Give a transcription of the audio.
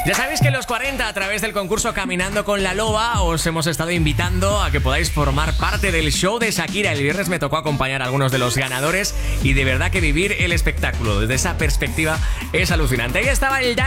Ya sabéis que en los 40, a través del concurso Caminando con la Loba, os hemos estado invitando a que podáis formar parte del show de Shakira. El viernes me tocó acompañar a algunos de los ganadores y de verdad que vivir el espectáculo desde esa perspectiva es alucinante. Ahí estaba el